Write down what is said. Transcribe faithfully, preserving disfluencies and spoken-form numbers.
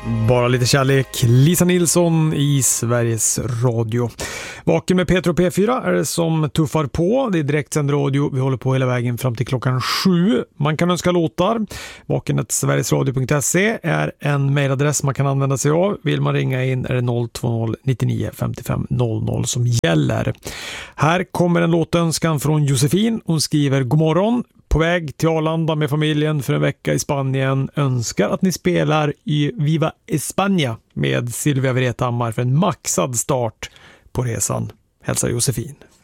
Bara lite kärlek, Lisa Nilsson i Sveriges Radio. Vaken med Petro P fyra är det som tuffar på. Det är direktsänd radio. Vi håller på hela vägen fram till klockan sju. Man kan önska låtar. vaken snabel-a sverigesradio punkt se är en mejladress man kan använda sig av. Vill man ringa in är det noll två noll nio nio fem fem noll noll som gäller. Här kommer en låtönskan från Josefin. Hon skriver: God morgon. På väg till Arlanda med familjen för en vecka i Spanien. Önskar att ni spelar i Viva España med Silvia Wrethammar för en maxad start på resan. Hälsar Josefin.